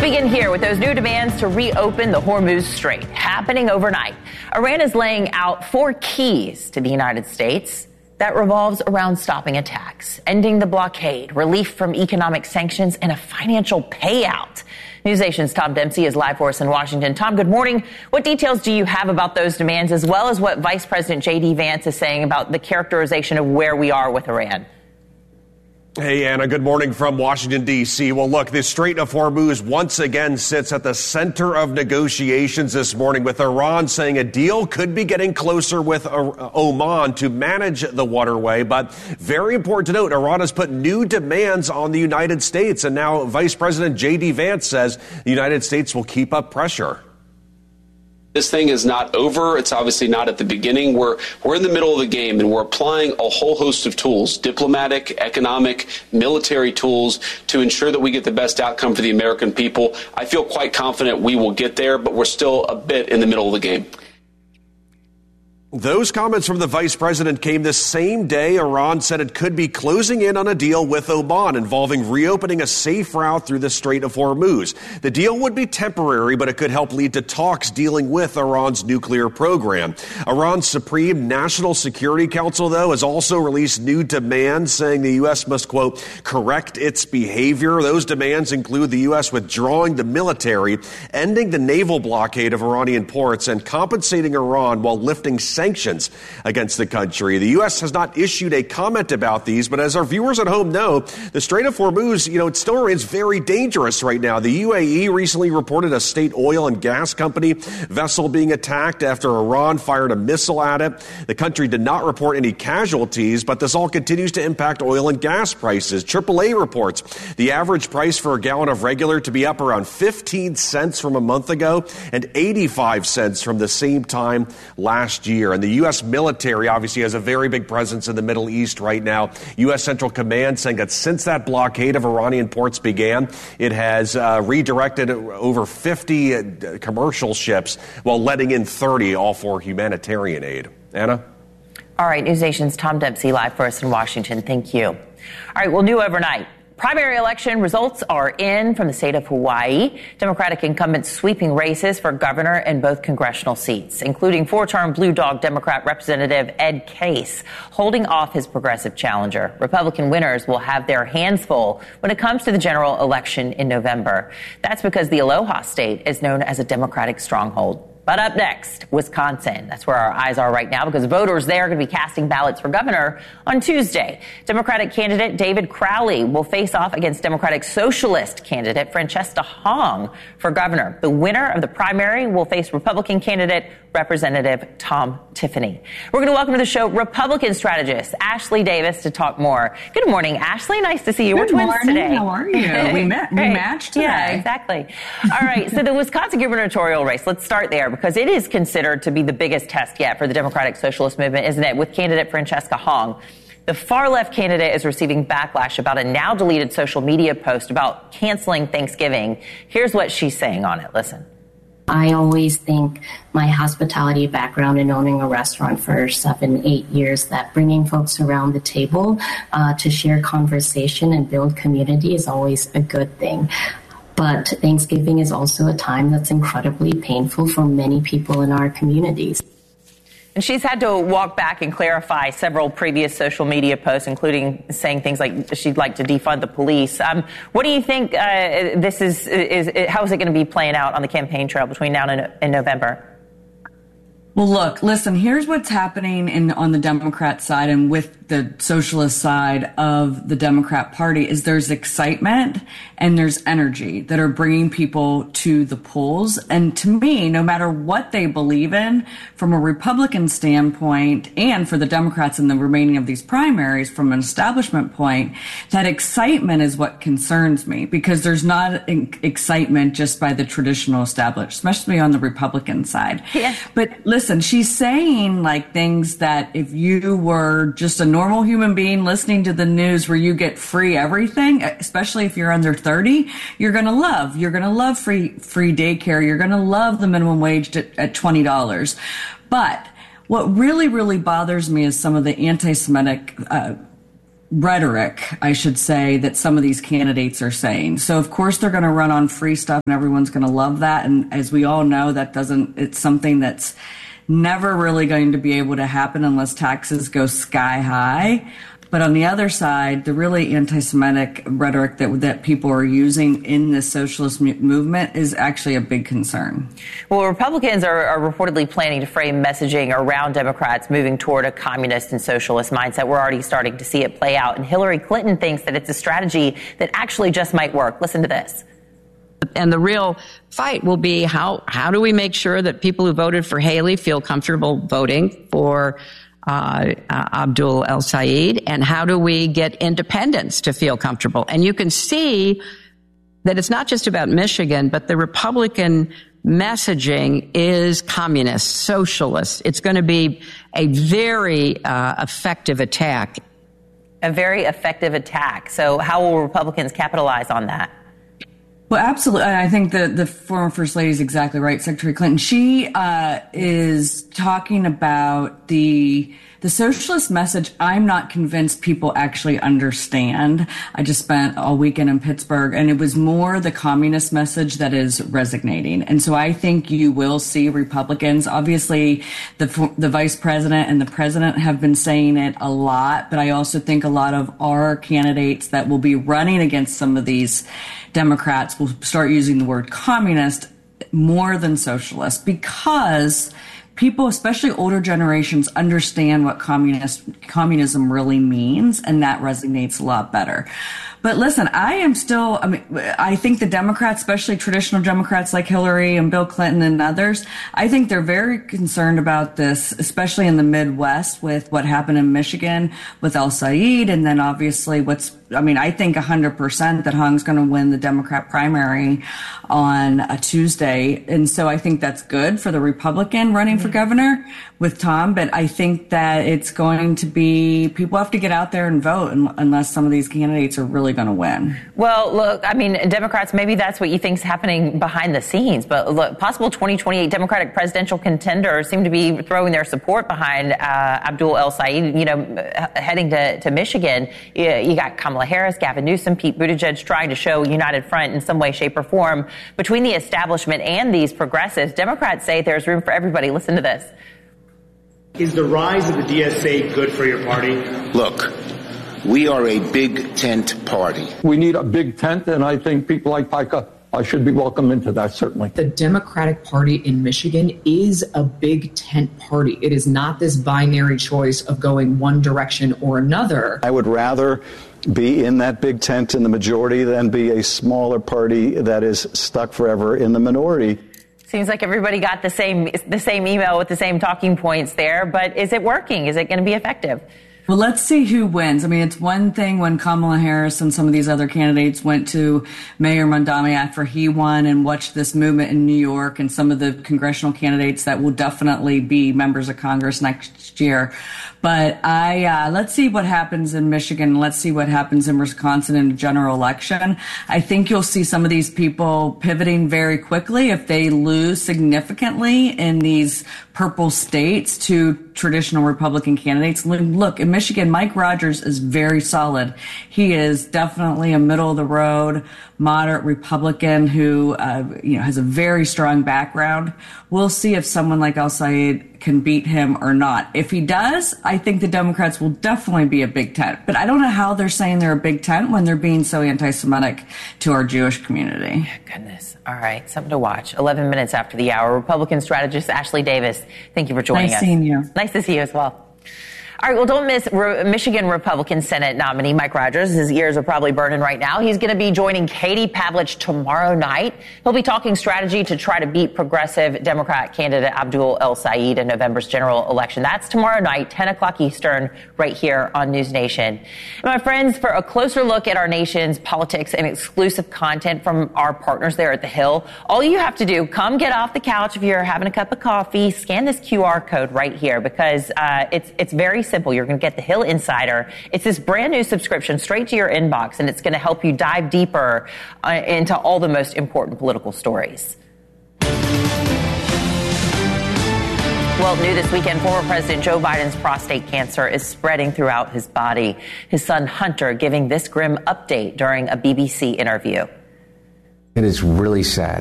begin here with those new demands to reopen the Hormuz Strait happening overnight. Iran is laying out 4 keys to the United States that revolves around stopping attacks, ending the blockade, relief from economic sanctions, and a financial payout. NewsNation's Tom Dempsey is live for us in Washington. Tom, good morning. What details do you have about those demands, as well as what Vice President J.D. Vance is saying about the characterization of where we are with Iran? Hey, Anna, good morning from Washington, D.C. Well, look, the Strait of Hormuz once again sits at the center of negotiations this morning, with Iran saying a deal could be getting closer with Oman to manage the waterway. But very important to note, Iran has put new demands on the United States. And now Vice President J.D. Vance says the United States will keep up pressure. This thing is not over. It's obviously not at the beginning. We're in the middle of the game, and we're applying a whole host of tools, diplomatic, economic, military tools, to ensure that we get the best outcome for the American people. I feel quite confident we will get there, but we're still a bit in the middle of the game. Those comments from the vice president came the same day Iran said it could be closing in on a deal with Oman involving reopening a safe route through the Strait of Hormuz. The deal would be temporary, but it could help lead to talks dealing with Iran's nuclear program. Iran's Supreme National Security Council, though, has also released new demands, saying the U.S. must, quote, correct its behavior. Those demands include the U.S. withdrawing the military, ending the naval blockade of Iranian ports, and compensating Iran while lifting sanctions against the country. The U.S. has not issued a comment about these, but as our viewers at home know, the Strait of Hormuz, it still remains very dangerous right now. The UAE recently reported a state oil and gas company vessel being attacked after Iran fired a missile at it. The country did not report any casualties, but this all continues to impact oil and gas prices. AAA reports the average price for a gallon of regular to be up around 15 cents from a month ago and 85 cents from the same time last year. And the U.S. military obviously has a very big presence in the Middle East right now. U.S. Central Command saying that since that blockade of Iranian ports began, it has redirected over 50 commercial ships while letting in 30, all for humanitarian aid. Anna? All right, NewsNation's Tom Dempsey live for us in Washington. Thank you. All right, well, new overnight. Primary election results are in from the state of Hawaii. Democratic incumbents sweeping races for governor in both congressional seats, including 4-term Blue Dog Democrat Representative Ed Case holding off his progressive challenger. Republican winners will have their hands full when it comes to the general election in November. That's because the Aloha State is known as a Democratic stronghold. But up next, Wisconsin. That's where our eyes are right now, because voters there are going to be casting ballots for governor on Tuesday. Democratic candidate David Crowley will face off against Democratic Socialist candidate Francesca Hong for governor. The winner of the primary will face Republican candidate Representative Tom Tiffany. We're going to welcome to the show Republican strategist Ashley Davis to talk more. Good morning, Ashley. Nice to see you. Good We're twins morning. today. How are you? We matched today. Yeah, exactly. All right. So the Wisconsin gubernatorial race, let's start there, because it is considered to be the biggest test yet for the Democratic Socialist movement, isn't it? With candidate Francesca Hong. The far-left candidate is receiving backlash about a now-deleted social media post about canceling Thanksgiving. Here's what she's saying on it. Listen. I always think my hospitality background in owning a restaurant for 7-8 years, that bringing folks around the table to share conversation and build community is always a good thing. But Thanksgiving is also a time that's incredibly painful for many people in our communities. And she's had to walk back and clarify several previous social media posts, including saying things like she'd like to defund the police. What do you think this is how is it going to be playing out on the campaign trail between now and November? Well, look, listen, here's what's happening on the Democrat side and with the socialist side of the Democrat Party is there's excitement and there's energy that are bringing people to the polls. And to me, no matter what they believe in from a Republican standpoint and for the Democrats in the remaining of these primaries from an establishment point, that excitement is what concerns me, because there's not excitement just by the traditional establishment, especially on the Republican side. Yeah. But listen, she's saying like things that if you were just a normal human being listening to the news where you get free everything, especially if you're under 30, you're going to love. You're going to love free daycare. You're going to love the minimum wage at $20. But what really, really bothers me is some of the anti-Semitic rhetoric, I should say, that some of these candidates are saying. So of course they're going to run on free stuff and everyone's going to love that. And as we all know, it's something that's never really going to be able to happen unless taxes go sky high. But on the other side, the really anti-Semitic rhetoric that people are using in the socialist movement is actually a big concern. Well, Republicans are reportedly planning to frame messaging around Democrats moving toward a communist and socialist mindset. We're already starting to see it play out. And Hillary Clinton thinks that it's a strategy that actually just might work. Listen to this. And the real fight will be how do we make sure that people who voted for Haley feel comfortable voting for Abdul El-Sayed, and how do we get independents to feel comfortable? And you can see that it's not just about Michigan, but the Republican messaging is communist, socialist. It's going to be a very effective attack. A very effective attack. So how will Republicans capitalize on that? Well, absolutely. I think the former First Lady is exactly right, Secretary Clinton. She is talking about the socialist message. I'm not convinced people actually understand. I just spent all weekend in Pittsburgh, and it was more the communist message that is resonating. And so I think you will see Republicans. Obviously, the vice president and the president have been saying it a lot, but I also think a lot of our candidates that will be running against some of these Democrats will start using the word communist more than socialist, because people, especially older generations, understand what communism really means, and that resonates a lot better. But listen, I think the Democrats, especially traditional Democrats like Hillary and Bill Clinton and others, I think they're very concerned about this, especially in the Midwest with what happened in Michigan with El-Sayed. And then obviously I think 100% that Hong's going to win the Democrat primary on a Tuesday. And so I think that's good for the Republican running for governor with Tom. But I think that it's going to be, people have to get out there and vote unless some of these candidates are really going to win. Well, look, Democrats, maybe that's what you think is happening behind the scenes. But look, possible 2028 Democratic presidential contenders seem to be throwing their support behind Abdul El-Sayed, heading to Michigan. You got Kamala Harris, Gavin Newsom, Pete Buttigieg trying to show united front in some way, shape, or form between the establishment and these progressives. Democrats say there's room for everybody. Listen to this. Is the rise of the DSA good for your party? Look, we are a big tent party. We need a big tent, and I think people like Pica should be welcome into that, certainly. The Democratic Party in Michigan is a big tent party. It is not this binary choice of going one direction or another. I would rather be in that big tent in the majority than be a smaller party that is stuck forever in the minority. Seems like everybody got the same email with the same talking points there, but is it working? Is it going to be effective? Well, let's see who wins. It's one thing when Kamala Harris and some of these other candidates went to Mayor Mondami after he won and watched this movement in New York, and some of the congressional candidates that will definitely be members of Congress next year. But let's see what happens in Michigan. Let's see what happens in Wisconsin in the general election. I think you'll see some of these people pivoting very quickly if they lose significantly in these purple states to traditional Republican candidates. Look, in Michigan, Mike Rogers is very solid. He is definitely a middle of the road, moderate Republican who, has a very strong background. We'll see if someone like El-Sayed can beat him or not. If he does, I think the Democrats will definitely be a big tent. But I don't know how they're saying they're a big tent when they're being so anti-Semitic to our Jewish community. Goodness. All right. Something to watch. 11 minutes after the hour. Republican strategist Ashley Davis, thank you for joining us. Nice seeing you. Nice to see you as well. All right, well, don't miss Michigan Republican Senate nominee Mike Rogers. His ears are probably burning right now. He's going to be joining Katie Pavlich tomorrow night. He'll be talking strategy to try to beat progressive Democrat candidate Abdul El-Sayed in November's general election. That's tomorrow night, 10 o'clock Eastern, right here on News Nation. And my friends, for a closer look at our nation's politics and exclusive content from our partners there at The Hill, all you have to do, come get off the couch if you're having a cup of coffee, scan this QR code right here, because it's very simple. You're going to get The Hill Insider. It's this brand new subscription straight to your inbox, and it's going to help you dive deeper into all the most important political stories. Well, new this weekend, former President Joe Biden's prostate cancer is spreading throughout his body. His son Hunter giving this grim update during a BBC interview. It is really sad.